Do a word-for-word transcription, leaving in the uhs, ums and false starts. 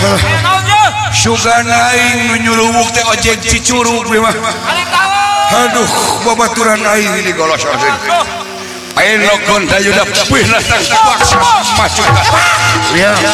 Sugan aing nu nyuruwuk teh ojek Cicurug mah. Aduh, babaturan aing ini golos aing. Aing logon dayuda peuh latang paksa maju. Ya.